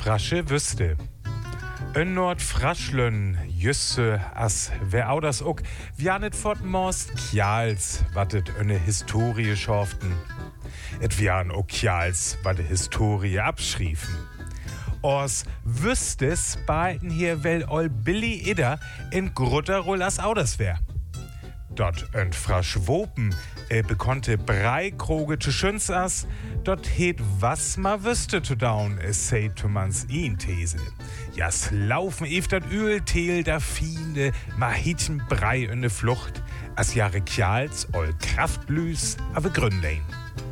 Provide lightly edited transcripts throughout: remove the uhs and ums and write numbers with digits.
Nordfrasche wüsste. In Nordfraschlön jüsse as wer das ook wianet fort most Kjals, wattet eine Historie schorften. Et wian ook Kjals, watte Historie abschriefen. Ors wüstes beiten hier wel ol Billy Idder in Grutterroll as Auders wär. Dort önt frasch Wopen, bekonnte Breikroge zu schünz as, dort het was ma wüsste zu daun, sei to mans ihn These. Jas laufen ef dat Öltel da Fiende, ma hitchen Brei in de Flucht, as jahre Kjals ol Kraftlüs, ave Grünlein.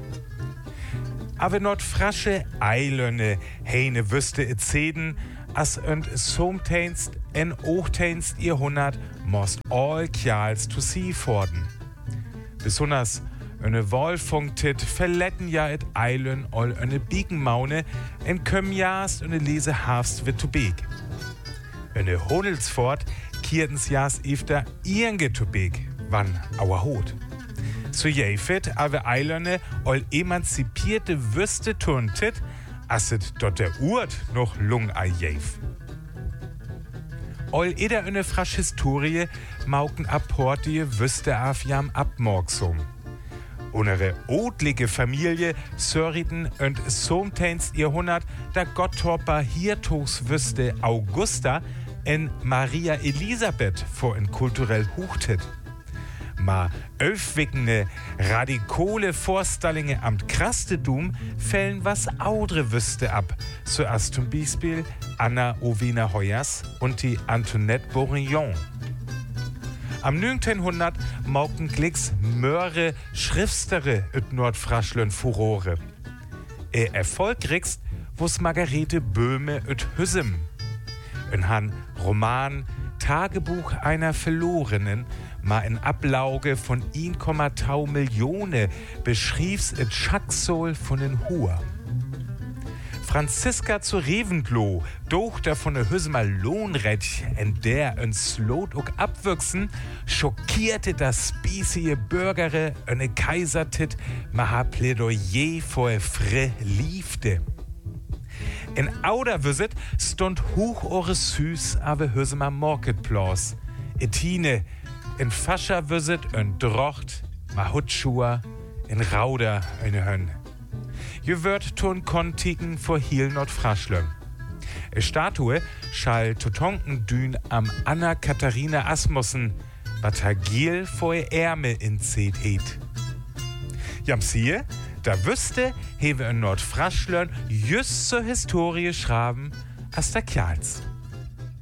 Aber Nordfrasche Eilöne, heine wüsste et Zeden, as önt somteinst en ochteinst Jahrhundert most all Kjals to see forden. Besonders eine Wolfunktit verletten ja et Eilön all eine Biegenmaune en kömm jast eine Lese Hafst wird to beg. Eine Honelsfort kiertens jas ifter irge to beg, wann auer hot. So jäfet aber Eilöne all emanzipierte Wüste turntit, asset dort der Urt noch lung a jäf. All eder eine frasch Historie mauken apportie Wüste afjam abmorgsum. Unsere odlige Familie sörriten und somteinst Jahrhundert da Gottorper Hirtogs Wüste Augusta en Maria Elisabeth vor en kulturell huchtet. Ma öfwickende radikale Vorstallinge amt Krastedum fällen was audre Wüste ab, so as zum Beispiel Anna Ovena Hoyers und die Antoinette Bourignon. Am 1900 mauken Glicks Möhre Schriftstere üt Nordfraschlön Furore. Erfolgrigst wo's Margarete Böhme üt Hüssem. Ein Han Roman Tagebuch einer Verlorenen, ma in Ablauge von 1,2 Millionen beschrieb's et Schacksol von den Hur. Franziska zu Reventlow, Tochter von der Hüsmer Lohnrecht, en der en Slot ook abwüchsen, schockierte das spießige Bürgere eine Kaisertit, ma ha Plädoyer vor fre liefde. In Auderwüsset stund hoch ores Süß ave Hüsmer Marketplace. Etine, in Fascherwüsset en Drocht, ma Hutschua, in Rauder eine Hönn. Je wird tun kontigen vor Hiel Nordfraschlön. E Statue schall Totonkendün am Anna Katharina Asmussen, Batagil vor e Ärme in Zet het. Jam siehe, da wüsste, hewe in Nordfraschlön just zur Historie schraben, as da Kjals.